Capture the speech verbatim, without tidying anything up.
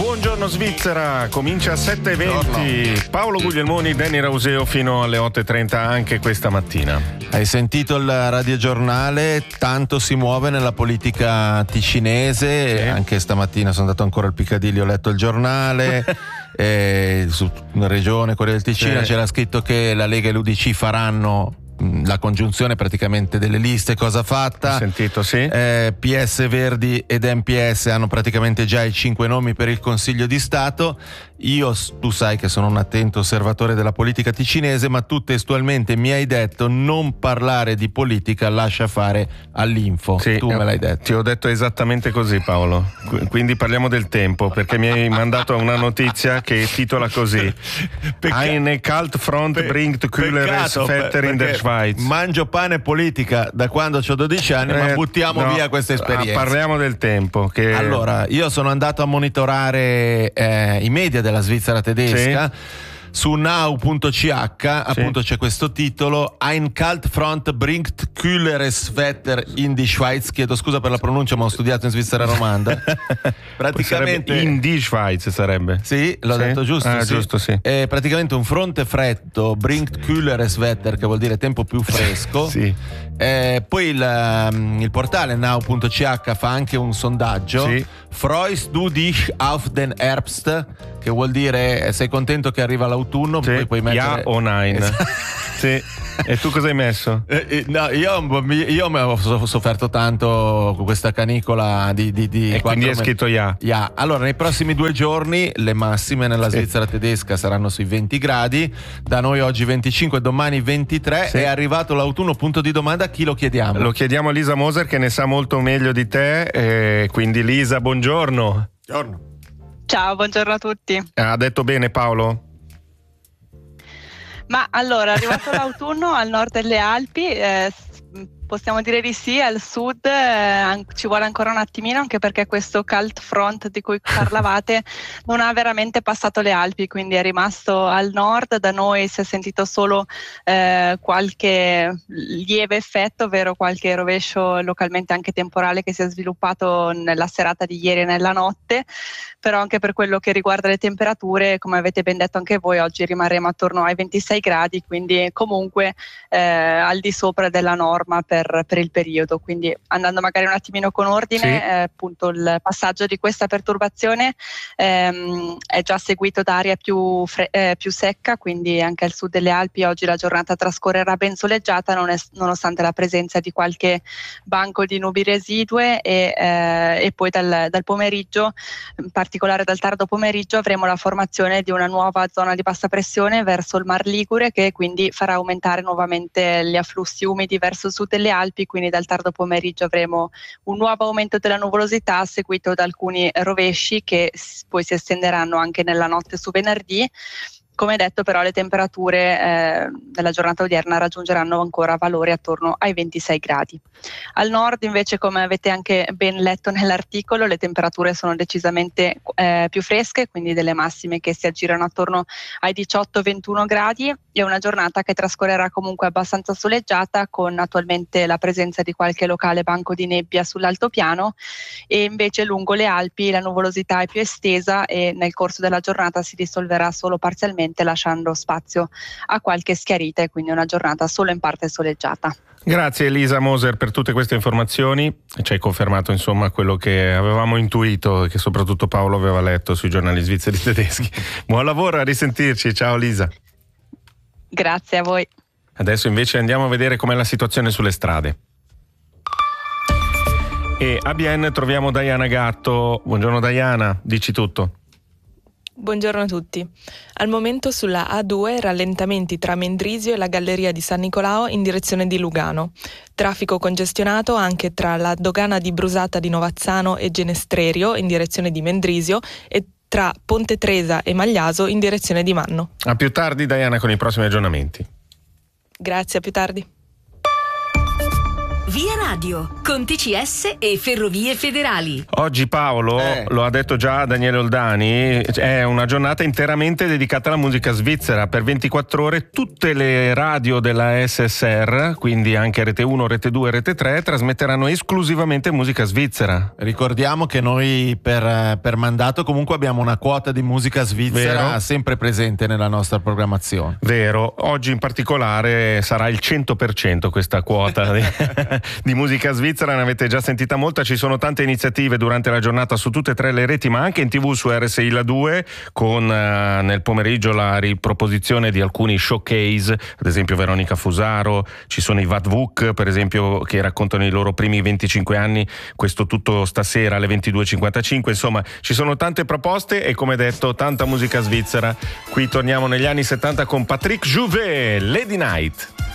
Buongiorno Svizzera, comincia a sette e venti. Paolo Guglielmoni, Danny Rauseo fino alle otto e trenta anche questa mattina. Hai sentito il radiogiornale? Tanto si muove nella politica ticinese, sì. Anche stamattina sono andato ancora al Piccadilly, ho letto il giornale. E su una regione, quella del Ticino, sì. C'era scritto che la Lega e l'U D C faranno la congiunzione praticamente delle liste, cosa fatta. Ho sentito, sì. eh, P S Verdi ed M P S hanno praticamente già i cinque nomi per il Consiglio di Stato. Io, tu sai che sono un attento osservatore della politica ticinese, ma tu testualmente mi hai detto non parlare di politica, lascia fare all'info. Sì, tu me l'hai detto. Ti ho detto esattamente così, Paolo. Quindi parliamo del tempo, perché mi hai mandato una notizia che titola così: Pecca- Eine Kaltfront Pe- bringt kühleres Wetter in der Schweiz. Mangio pane politica da quando ho dodici anni, eh, ma buttiamo no, via questa esperienza. Parliamo del tempo. Che... Allora, io sono andato a monitorare eh, i media della Svizzera tedesca. Sì. Su now punto c h sì. Appunto c'è questo titolo: Ein Kaltfront bringt kühleres Wetter in die Schweiz. Chiedo scusa per la pronuncia, ma ho studiato in Svizzera romanda. Praticamente in die Schweiz sarebbe. Sì, l'ho sì? detto giusto. Ah, sì. giusto, sì. È praticamente un fronte freddo, bringt kühleres Wetter, che vuol dire tempo più fresco. Sì. Eh, poi il, il portale now punto c h fa anche un sondaggio. Sì. Freust du dich auf den Herbst? Che vuol dire sei contento che arriva l'autunno? Sì. Poi puoi mettere Ja o nein. Esatto. Sì. E tu cosa hai messo? Eh, eh, no, io, io mi ho sofferto tanto con questa canicola di, di, di e quindi è scritto ja. ja. Allora, nei prossimi due giorni le massime nella sì. Svizzera tedesca saranno sui venti gradi. Da noi oggi venticinque, domani ventitré. Sì. È arrivato l'autunno, punto di domanda, a chi lo chiediamo? Lo chiediamo a Lisa Moser, che ne sa molto meglio di te, eh, quindi Lisa, buongiorno. Buongiorno. Ciao, buongiorno a tutti. Ha detto bene Paolo? Ma allora, arrivato l'autunno al nord delle Alpi, eh, possiamo dire di sì, al sud eh, ci vuole ancora un attimino, anche perché questo cult front di cui parlavate non ha veramente passato le Alpi, quindi è rimasto al nord. Da noi si è sentito solo eh, qualche lieve effetto, ovvero qualche rovescio localmente anche temporale che si è sviluppato nella serata di ieri e nella notte, però anche per quello che riguarda le temperature, come avete ben detto anche voi, oggi rimarremo attorno ai ventisei gradi, quindi comunque eh, al di sopra della norma per Per, per il periodo. Quindi andando magari un attimino con ordine, sì. eh, appunto il passaggio di questa perturbazione ehm, è già seguito da aria più, fre- eh, più secca, quindi anche al sud delle Alpi oggi la giornata trascorrerà ben soleggiata, non è, nonostante la presenza di qualche banco di nubi residue e, eh, e poi dal, dal pomeriggio, in particolare dal tardo pomeriggio, avremo la formazione di una nuova zona di bassa pressione verso il Mar Ligure, che quindi farà aumentare nuovamente gli afflussi umidi verso il sud delle Alpi, quindi dal tardo pomeriggio avremo un nuovo aumento della nuvolosità seguito da alcuni rovesci che poi si estenderanno anche nella notte su venerdì. Come detto, però, le temperature eh, della giornata odierna raggiungeranno ancora valori attorno ai ventisei gradi. Al nord invece, come avete anche ben letto nell'articolo, le temperature sono decisamente eh, più fresche, quindi delle massime che si aggirano attorno ai diciotto ventuno gradi. È una giornata che trascorrerà comunque abbastanza soleggiata, con attualmente la presenza di qualche locale banco di nebbia sull'altopiano, e invece lungo le Alpi la nuvolosità è più estesa e nel corso della giornata si dissolverà solo parzialmente, lasciando spazio a qualche schiarita, e quindi una giornata solo in parte soleggiata. Grazie Elisa Moser per tutte queste informazioni, ci hai confermato insomma quello che avevamo intuito e che soprattutto Paolo aveva letto sui giornali svizzeri tedeschi. Buon lavoro, a risentirci, ciao Lisa. Grazie a voi. Adesso invece andiamo a vedere com'è la situazione sulle strade. E a Bienne troviamo Diana Gatto. Buongiorno Diana, dici tutto. Buongiorno a tutti. Al momento sulla A due rallentamenti tra Mendrisio e la Galleria di San Nicolao in direzione di Lugano. Traffico congestionato anche tra la dogana di Brusata di Novazzano e Genestrerio in direzione di Mendrisio e tra Ponte Tresa e Magliaso in direzione di Manno. A più tardi Diana con i prossimi aggiornamenti. Grazie, a più tardi. Via Radio, con T C S e Ferrovie Federali. Oggi Paolo, eh. lo ha detto già Daniele Oldani, è una giornata interamente dedicata alla musica svizzera. Per ventiquattro ore tutte le radio della S S R, quindi anche Rete uno, Rete due, Rete tre, trasmetteranno esclusivamente musica svizzera. Ricordiamo che noi per, per mandato comunque abbiamo una quota di musica svizzera Vero. sempre presente nella nostra programmazione. Vero, oggi in particolare sarà il cento per cento questa quota di, di musica svizzera, ne avete già sentita molta, ci sono tante iniziative durante la giornata su tutte e tre le reti, ma anche in tv su R S I La due, con uh, nel pomeriggio la riproposizione di alcuni showcase, ad esempio Veronica Fusaro, ci sono i Vatvuk per esempio che raccontano i loro primi venticinque anni, questo tutto stasera alle ventidue e cinquantacinque, insomma ci sono tante proposte e come detto tanta musica svizzera. Qui torniamo negli anni settanta con Patrick Jouvet, Lady Night.